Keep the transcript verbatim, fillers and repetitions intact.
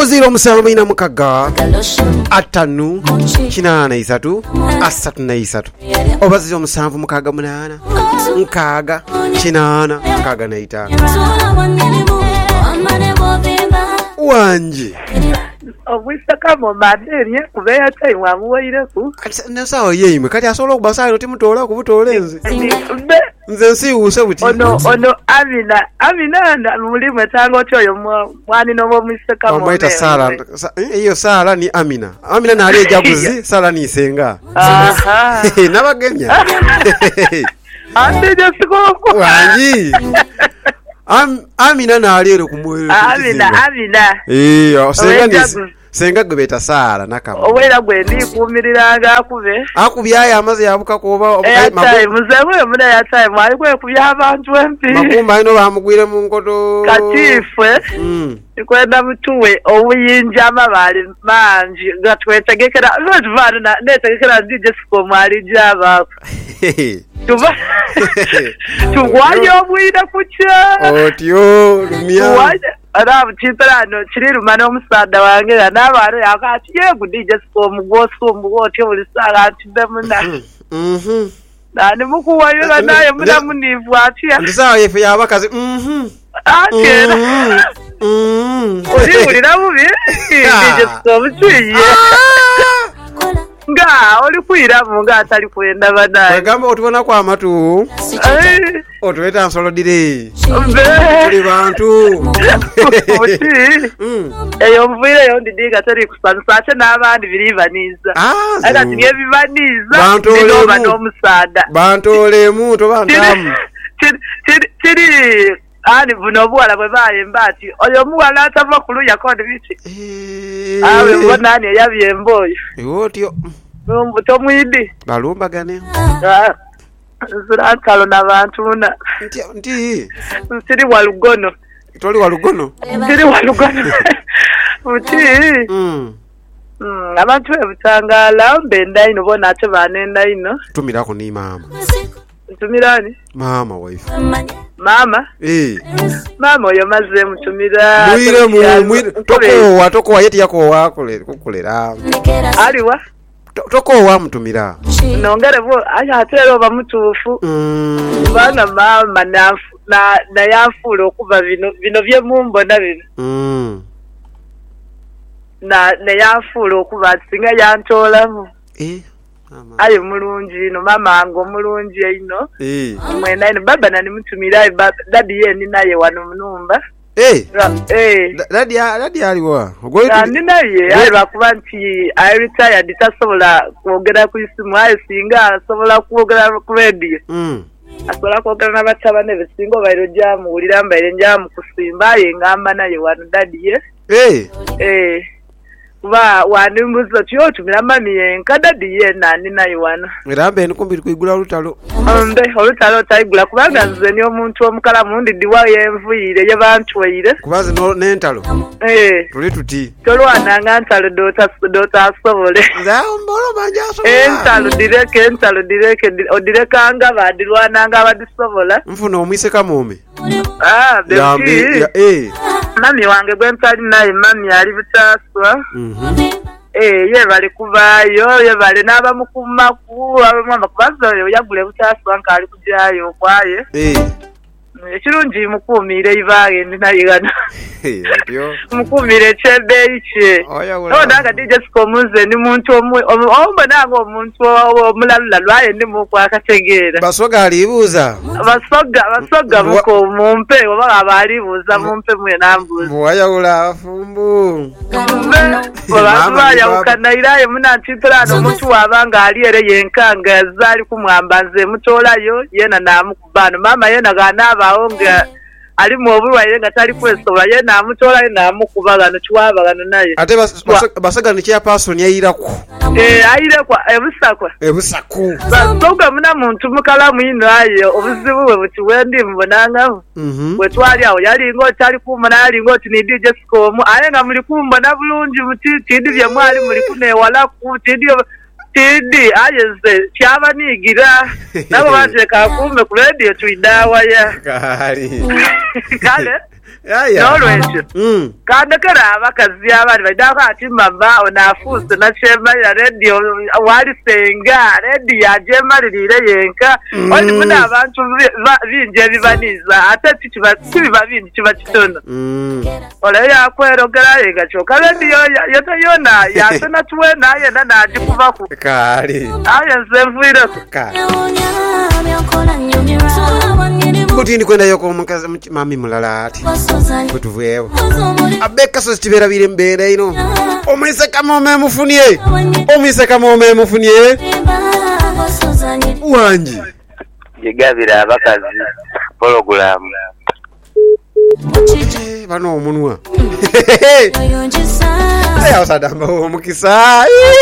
zero musanvu ina mukaga atanu kinana isatu asatu na isatu oba zero musanvu mukaga munana nkaga kinana nkaga na itano wanje obwisa kama maderie kubeya tai wamuwaire ku nasawo yeyimwe kati asobola okubasalo timutola kubutolenze nze nsiwuse buti ono ono Amina Amina na mulimu tango oyo mwani no bomwisa kama omwaita Sara iyo Sara ni Amina Amina na ali jaguzi Sara ni senga aha nabagemya ande jasiko wanji Am Amina na alero kumwero Amina Amina eh osenga ni senga gobeta Sara nakama owera gwendi kumiriranga akube akubyaya amaze yabuka kuba makumba muzewe muda ya time ali kwe kubya abantu empi makumba ino bamugwire mu nkoto katifwe mm ikwenda mutuwe obuyinja amabali manji gatwetegekera lodvana na netegekera dije siko mwali jaba tuba tuwayo obwira kucha otyo lumya ara chitarano chiriru mano musada wange nabaro yakati yego dije siko mugoso mugotyo bulisara atidamuna mhm nani mukuwayo naye muna munivu atia ndisawa yefe yabakazi mhm atera mhm uri uri nabubi dije siko buciye nga oli kuira munga atali kwenda banaye bagamba otubona kwa matu otweta nsolo dire oli bantu oti eyo mvire yo ndidiga tari kusansa ache n'abandi biribaniza aga tiye bibaniza ndino bano musada bantole mu to bandamu tiri tiri ani buno bwala bwe baye mbati oyo muwala atava kuluya konde biti awe bonani yabyemboyo yotyo mbuto mwidi balumba gane ah zura kalo nabantu na nti nti siri walugono toli walugono siri walugono uti mm mm abantu ebutangala mbenda ino bona ate banenda ino tumira ko ni mama tumirani mama wife mama eh mama oyo maze mutumira muire mu muire toko wa toko wa yeti yako wakole kukulera aliwa toko wa mutumira nongere bo aja atero bamutufu mm bana mama na na na yafulo kuba bino bino bye mumbo na bino mm na na yafulo kuba singa yantola mu eh mama ayo mulungi no mama ngo mulungi ino eh mwena ino baba nani mutumira dadi ye ni naye wano munumba eh eh dadi dadi aliwa ogwe ni naye ali bakubanti I retired tasobola kwogera ku isimu ayo singa asobola kwogera ku radio mm asobola kwogera n'abatabane besingo bayiro jamu ulira mbaire njamu kusimba ye ngamba naye wano dadi ye eh eh ba wani muzo tiyo tumira mami yenka dadi ye nani naye wano mirambe nikumbiri kuigula lutalo ambe olutalo taigula kubanga nze ni omuntu omukala mundi diwa yenvuire ye bantu weire kubaze no nentalo eh tuli tuti tolwana ngantalo dota dota sobole za mbolo banja so entalo direke entalo direke odireka nga badirwana nga badisobola mfuna omwise kamome ah bebi ya eh mami wange gwentali naye mami ali butaswa mhm eh ye bali kubayo ye bali naba mukuma ku abamama kubazo yagule butaswa nkali kujayo kwaye eh ekirungi mukumire ibaye ninayigana eh byo mukumire chebe iche oya ndanga dije sikomuze ni muntu omwe omba nango omuntu omulalula lwaye ndi mukwa kategera basoga alibuza basoga basoga muko mumpe oba abalibuza mumpe mwe nambuza oya ula fumbu baba ya ukanairaye muna ntitrano mutu wabanga aliere yenkanga zali kumwambaze mutolayo yena namukubano mama yena ganaba onga ali mu obulwaire nga tali kwesobola ye namutolayo namukubagano kiwabagano naye ate basaga ni kya person yayirako eh ayirako ebusakwa ebusaku basoga muna muntu mukala mwino ayo obuzibu bwe buti wendi mbonanga mhm bwe twali awo yali ngo tali kumana yali ngo tini D J Sikomu ale nga muli kumbona bulungi buti tindi bya mwali muli kune wala ku tindi tindi ayeze cyaba nigira nabo baje ka kumbe ku radio tuidawa ya kali kale n'olwekyo kandekera abakazi abali baidako ati mava onafuuse nakyemalira rediyo walisenga rediyo agyemalirire yenka oli muna abantu bingi ebibaniza ate kibiba bingi kiba kitono olayo yakwerogera yenga kyokka rediyo yotayona yasena tuwena yena nagikubaku kali aye nze nviireko kutindi kwendayo komukazi mami mulala ati kwetuvuyewo abekaso kitibeerabire mbeera ino omuyise kamome mufunye omuyise kamome mufunye wangi yegabira abakazi pologulamu bano omunwa ayo sadamba omukisa